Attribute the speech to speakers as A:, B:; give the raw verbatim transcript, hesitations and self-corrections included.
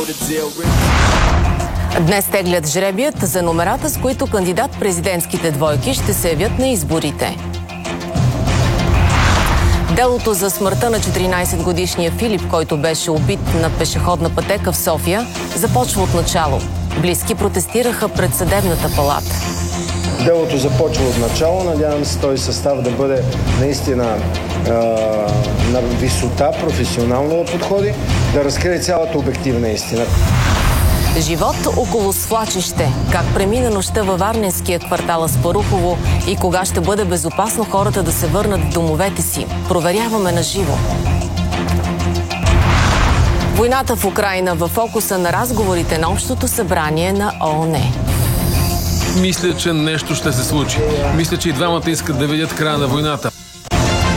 A: Днес теглят жребият за номерата, с които кандидат-президентските двойки ще се явят на изборите. Делото за смъртта на четиринайсетгодишния Филип, който беше убит на пешеходна пътека в София, започва от начало. Близки протестираха пред съдебната палата.
B: Делото започва от начало. Надявам се този състав да бъде наистина е, на висота, професионално да подходи, да разкрие цялата обективна истина.
A: Живот около свлачище. Как премина нощта във варненския квартал Аспарухово и кога ще бъде безопасно хората да се върнат в домовете си. Проверяваме на живо. Войната в Украйна във фокуса на разговорите на Общото събрание на ООН.
C: Мисля, че нещо ще се случи. Мисля, че и двамата искат да видят края на войната.